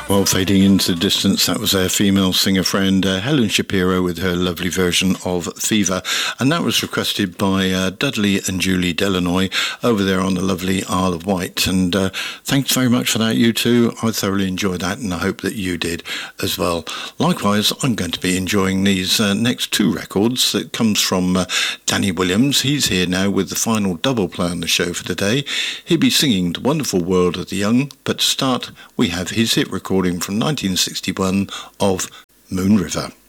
Well, fading into the distance, that was their female singer friend Helen Shapiro with her lovely version of Fever, and that was requested by Dudley and Julie Delanoy over there on the lovely Isle of Wight, and thanks very much for that, you two. I thoroughly enjoyed that, and I hope that you did as well. Likewise, I'm going to be enjoying these next two records that comes from Danny Williams. He's here now with the final double play on the show for today. He'll be singing The Wonderful World of the Young, but to start, we have his hit recording from 1961 of Moon River.